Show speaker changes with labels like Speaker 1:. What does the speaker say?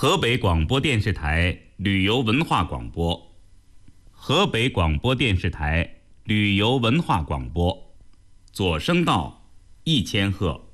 Speaker 1: 河北广播电视台旅游文化广播，河北广播电视台旅游文化广播，左声道1000赫。